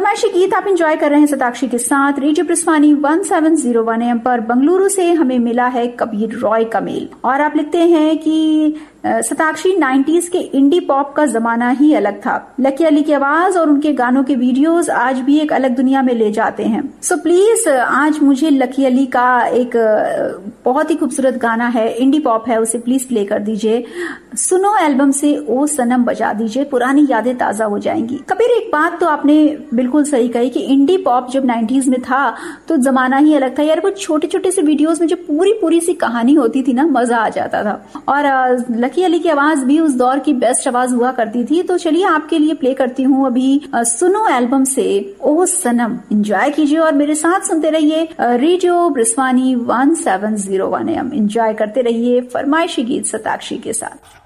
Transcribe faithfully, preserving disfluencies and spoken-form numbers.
फरमाइशी गीत आप एंजॉय कर रहे हैं सताक्षी के साथ। Radio प्रस्वानी one seven zero one M पर बंगलुरु से हमें मिला है कबीर रॉय का मेल, और आप लिखते हैं कि सताक्षी नाइंटीज़ के इंडी पॉप का जमाना ही अलग था। लकी अली की आवाज और उनके गानों के वीडियोस आज भी एक अलग दुनिया में ले जाते हैं। सो so प्लीज आज मुझे लकी अली का एक बहुत ही खूबसूरत गाना है, इंडी पॉप है, उसे प्लीज प्ले कर दीजिए। सुनो एल्बम से ओ सनम बजा दीजिए, पुरानी यादें ताजा हो जाएंगी। कबीर, एक बात तो आपने बिल्कुल सही कही कि इंडी पॉप जब नाइंटीज़ में था तो जमाना ही अलग था यार। वो छोटे छोटे से वीडियोस में जो पूरी पूरी सी कहानी होती थी ना, मजा आ जाता था। और लकी अली की आवाज भी उस दौर की बेस्ट आवाज हुआ करती थी। तो चलिए आपके लिए प्ले करती हूँ अभी सुनो एल्बम से ओ सनम। एंजॉय कीजिए और मेरे साथ सुनते रहिए radio प्रस्वानी one seven zero one M. Enjoy करते रहिए फरमाइशी गीत सताक्षी के साथ।